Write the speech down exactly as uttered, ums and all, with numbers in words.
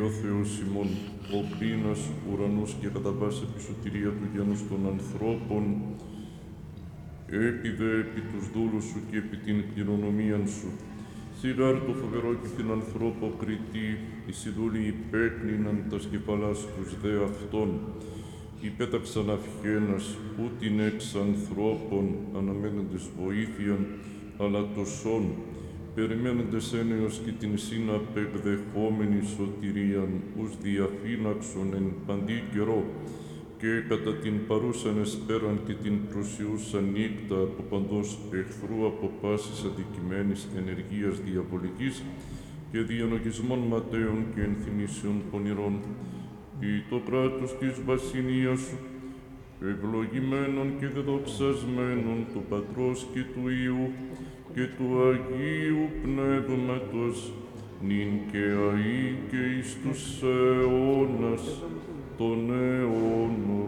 Θεός ημών, ο πείνας ουρανός και κατά πάσα επισωτηρία του γένους των ανθρώπων, έπιδε επί τους δούλους σου και επί την κληρονομίαν σου. Σιγάρ το φοβερό και την ανθρώπο κριτή, οι σιδούλοι υπέκνιναν τας κεφαλάς τους δε αυτών, υπέταξαν αυχένας, ούτιν εξ ανθρώπων, αναμένοντες βοήθειαν, αλλά τοσών, περιμένοντες ένεως και την συναπεκδεχόμενη σωτηρίαν, ους διαφύλαξον εν παντή καιρό, και κατά την παρούσαν εσπέραν και την προσιούσαν νύκτα από παντός εχθρού από πάσης αντικειμένης ενεργείας διαβολικής και διανογισμών ματέων και ενθυμίσεων πονηρών, ή το κράτος της βασιλείας σου, ευλογημένων και δεδοξασμένων του Πατρός και του Υιού και του Αγίου Πνεύματος, νυν και αεί και εις τους αιώνας των αιώνων.